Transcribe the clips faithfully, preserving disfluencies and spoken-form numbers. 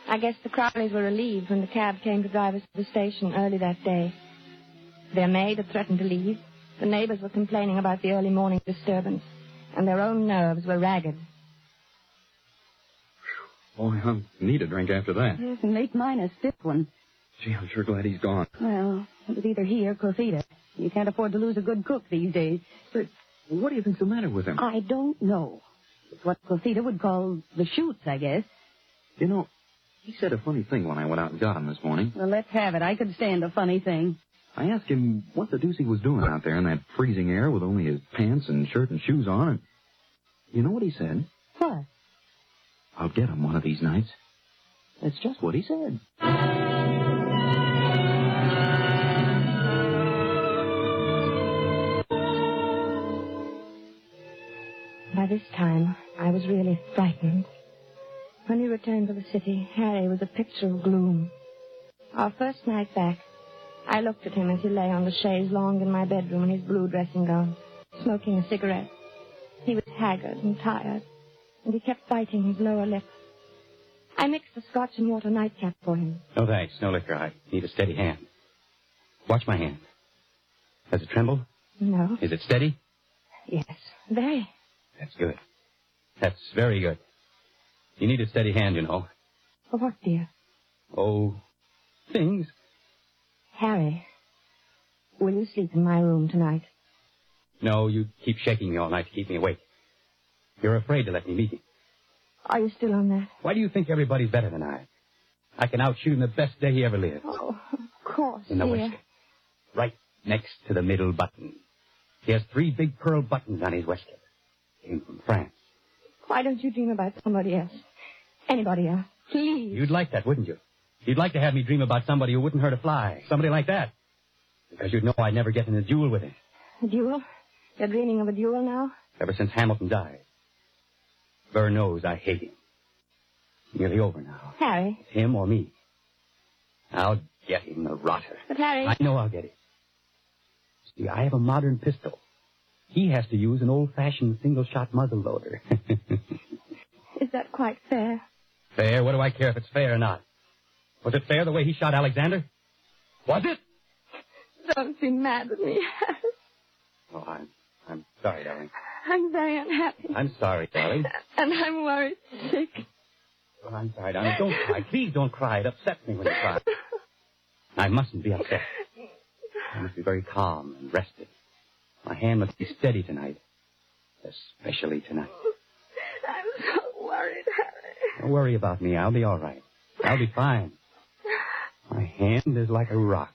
I guess the Crowleys were relieved when the cab came to drive us to the station early that day. Their maid had threatened to leave. The neighbors were complaining about the early morning disturbance, and their own nerves were ragged. Boy, I need a drink after that. Yes, and late minus, fifth one. Gee, I'm sure glad he's gone. Well, it was either he or Cosita. You can't afford to lose a good cook these days. But what do you think's the matter with him? I don't know. It's what Cosita would call the shoots, I guess. You know, he said a funny thing when I went out and got him this morning. Well, let's have it. I could stand a funny thing. I asked him what the deuce he was doing out there in that freezing air with only his pants and shirt and shoes on. And you know what he said? What? I'll get him one of these nights. That's just what he said. By this time, I was really frightened. When we returned to the city, Harry was a picture of gloom. Our first night back, I looked at him as he lay on the chaise longue in my bedroom in his blue dressing gown, smoking a cigarette. He was haggard and tired, and he kept biting his lower lip. I mixed a scotch and water nightcap for him. No thanks, no liquor. I need a steady hand. Watch my hand. Does it tremble? No. Is it steady? Yes, very. That's good. That's very good. You need a steady hand, you know. For what, dear? Oh, things. Harry, will you sleep in my room tonight? No, you keep shaking me all night to keep me awake. You're afraid to let me meet you. Are you still on that? Why do you think everybody's better than I? I can outshoot him the best day he ever lived. Oh, of course, In the dear. waistcoat. Right next to the middle button. He has three big pearl buttons on his waistcoat. Came from France. Why don't you dream about somebody else? Anybody else? Please. You'd like that, wouldn't you? You'd like to have me dream about somebody who wouldn't hurt a fly. Somebody like that. Because you'd know I'd never get in a duel with him. A duel? You're dreaming of a duel now? Ever since Hamilton died. Burr knows I hate him. Nearly over now. Harry. It's him or me. I'll get him, the rotter. But Harry... I know I'll get him. See, I have a modern pistol. He has to use an old-fashioned single-shot muzzle loader. Is that quite fair? Fair? What do I care if it's fair or not? Was it fair the way he shot Alexander? Was it? Don't be mad with me, Harry. Oh, I'm, I'm sorry, darling. I'm very unhappy. I'm sorry, darling. And I'm worried sick. Oh, I'm sorry, darling. Don't cry. Please don't cry. It upsets me when you cry. I mustn't be upset. I must be very calm and rested. My hand must be steady tonight. Especially tonight. I'm so worried, Harry. Don't worry about me. I'll be all right. I'll be fine. My hand is like a rock.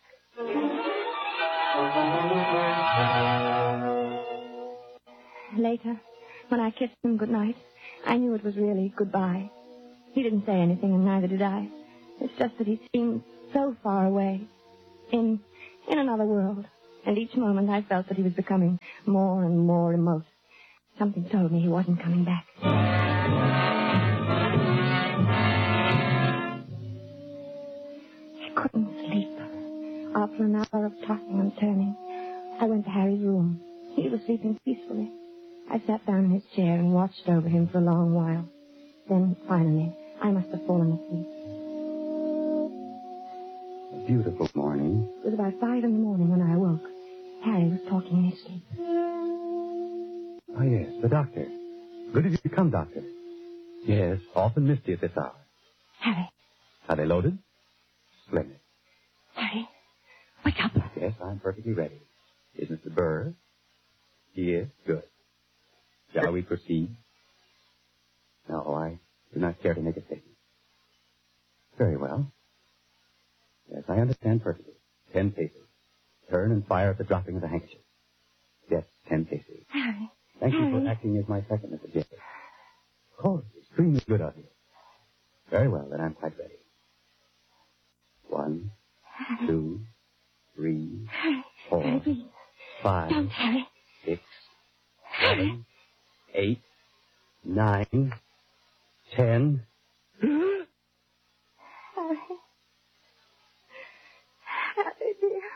Later, when I kissed him goodnight, I knew it was really goodbye. He didn't say anything, and neither did I. It's just that he seemed so far away, in in another world. And each moment I felt that he was becoming more and more remote. Something told me he wasn't coming back. I couldn't sleep. After an hour of tossing and turning, I went to Harry's room. He was sleeping peacefully. I sat down in his chair and watched over him for a long while. Then, finally, I must have fallen asleep. A beautiful morning. It was about five in the morning when I awoke. Harry was talking in his sleep. Oh, yes, the doctor. Good of you to come, doctor. Yes, often missed you at this hour. Harry. Are they loaded? Splendid. Harry, wake up. Yes, I'm perfectly ready. Is Mister Burr? Yes, good. Shall we proceed? No, I do not care to make a statement. Very well. Yes, I understand perfectly. Ten paces. Turn and fire at the dropping of the handkerchief. Yes, ten paces. Harry. Thank Harry. you for acting as my second, Missus Jeffers. Of course, extremely good of you. Very well, then I'm quite ready. One, Harry. two, three, Harry. four, Harry, please. five, Don't, Harry. six, Harry. seven, eight, nine, ten. Harry. Harry, dear.